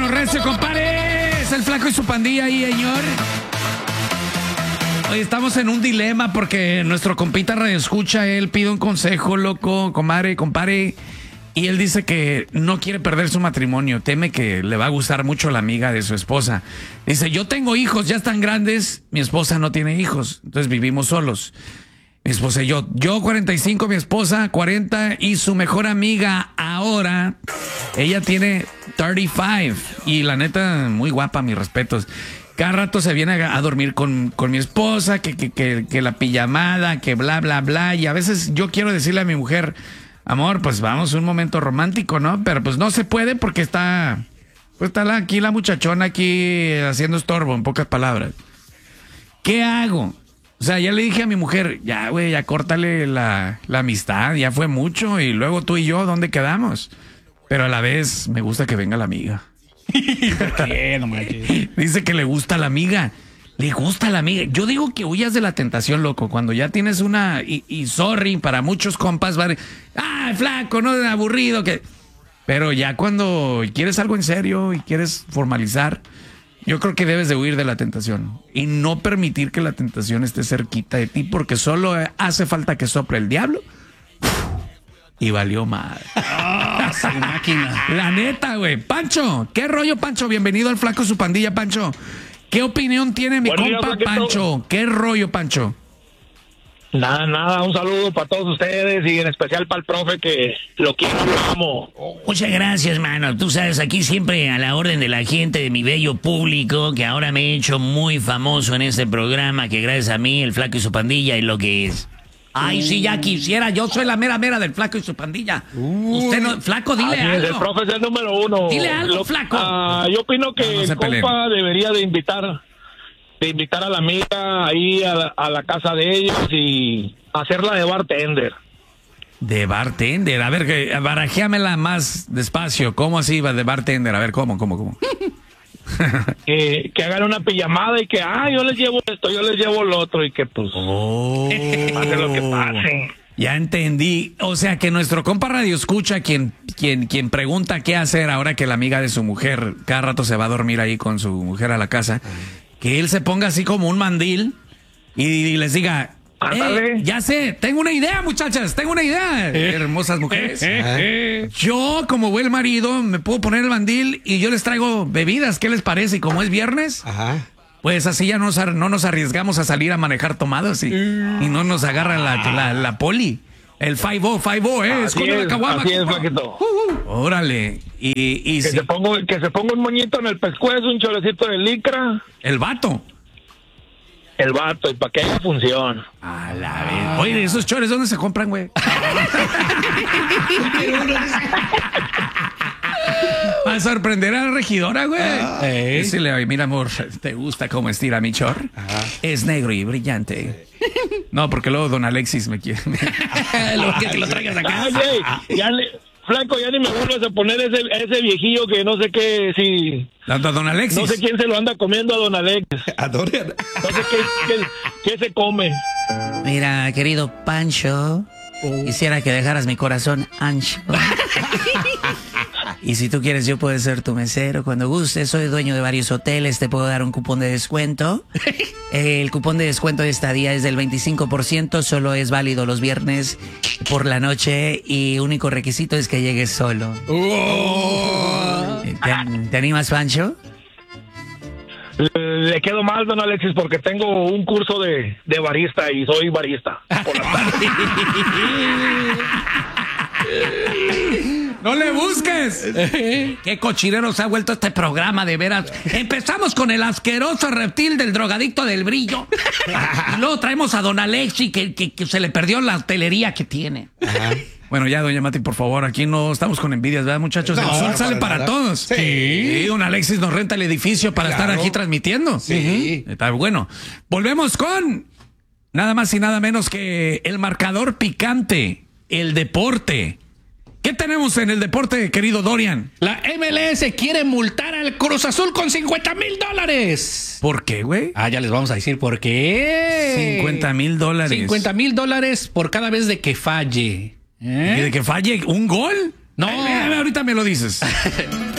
Vámonos, recio, compadre. Es el Flaco y su pandilla ahí, señor. Hoy estamos en un dilema porque nuestro compita radioescucha, él pide un consejo, loco, comadre, compare. Y él dice que no quiere perder su matrimonio, teme que le va a gustar mucho la amiga de su esposa. Dice, yo tengo hijos, ya están grandes, mi esposa no tiene hijos, entonces vivimos solos. Mi esposa y yo 45, mi esposa 40 y su mejor amiga ahora, ella tiene 35 y la neta, muy guapa, mis respetos. Cada rato se viene a dormir con mi esposa, que la pijamada, que bla, bla, bla. Y a veces yo quiero decirle a mi mujer, amor, pues vamos a un momento romántico, ¿no? Pero pues no se puede porque está aquí la muchachona aquí haciendo estorbo, en pocas palabras. ¿Qué hago? O sea, ya le dije a mi mujer, ya, güey, ya córtale la amistad, ya fue mucho. Y luego tú y yo, ¿dónde quedamos? Pero a la vez me gusta que venga la amiga. ¿Por qué? No manches. Dice que le gusta la amiga. Le gusta la amiga. Yo digo que huyas de la tentación, loco. Cuando ya tienes una... Y sorry, para muchos compas, ¿vale? Flaco, no aburrido. Pero ya cuando quieres algo en serio y quieres formalizar, yo creo que debes de huir de la tentación. Y no permitir que la tentación esté cerquita de ti, porque solo hace falta que sople el diablo. Y valió madre. Soy máquina. La neta, güey. Pancho, ¿qué rollo, Pancho? Bienvenido al Flaco y su pandilla, Pancho. ¿Qué opinión tiene mi compa, Pancho? ¿Qué rollo, Pancho? Nada, un saludo para todos ustedes y en especial para el profe que lo quiero, lo amo. Muchas gracias, mano. Tú sabes, aquí siempre a la orden de la gente, de mi bello público, que ahora me he hecho muy famoso en este programa, que gracias a mí, el Flaco y su pandilla, es lo que es. Ay, sí, ya quisiera. Yo soy la mera del Flaco y su pandilla. Usted no... Flaco, dile algo. El profe es el número uno. Dile algo, Flaco. Yo opino que el compa debería de invitar a la amiga ahí a la casa de ellos y hacerla de bartender. De bartender. A ver, barajéamela más despacio. ¿Cómo así va de bartender? A ver, ¿cómo? Que hagan una pijamada y que, yo les llevo esto, yo les llevo lo otro y que pues pase lo que pase. Ya entendí. O sea, que nuestro compa radio escucha quien pregunta qué hacer ahora que la amiga de su mujer cada rato se va a dormir ahí con su mujer a la casa, que él se ponga así como un mandil y les diga, ya sé, tengo una idea, muchachas, hermosas mujeres. Yo, como buen marido, me puedo poner el mandil y yo les traigo bebidas, ¿qué les parece? Y como es viernes, pues así ya no nos arriesgamos a salir a manejar tomados y no nos agarra la poli. El 5-0, esconde la caguama. Así es, Flaquito. Órale. Y que se ponga un moñito en el pescuezo, un cholecito de licra. El vato, y para que haya función. A la vez. Oye, ¿esos chores dónde se compran, güey? Va a sorprender a la regidora, güey. Decirle, mira, amor, ¿te gusta cómo estira mi chor? Es negro y brillante. No, porque luego don Alexis me quiere. Que lo traigas acá. Flaco, ya ni me vuelvas a poner ese viejillo que no sé qué, si... ¿A don Alexis? No sé quién se lo anda comiendo a don Alexis. ¿A Dorian? No sé qué se come. Mira, querido Pancho, quisiera que dejaras mi corazón ancho. Y si tú quieres, yo puedo ser tu mesero cuando gustes. Soy dueño de varios hoteles, te puedo dar un cupón de descuento. El cupón de descuento de estadía es del 25%, solo es válido los viernes por la noche y único requisito es que llegues solo. ¿Te animas, Pancho? Le quedo mal, don Alexis, porque tengo un curso de barista y soy barista por la tarde. ¡No le busques! ¡Qué cochinero se ha vuelto este programa, de veras! Empezamos con el asqueroso reptil del drogadicto del brillo. Y luego traemos a don Alexi, que se le perdió la hostelería que tiene. Bueno, ya, doña Mati, por favor, aquí no estamos con envidias, ¿verdad, muchachos? El sol sale para todos. Sí, don Alexis nos renta el edificio para estar aquí transmitiendo. Sí. Está bueno. Volvemos con nada más y nada menos que el marcador picante, el deporte. ¿Qué tenemos en el deporte, querido Dorian? La MLS quiere multar al Cruz Azul con $50,000. ¿Por qué, güey? Ya les vamos a decir por qué. $50,000. $50,000 por cada vez de que falle. ¿Y de que falle un gol? No. Ahorita me lo dices.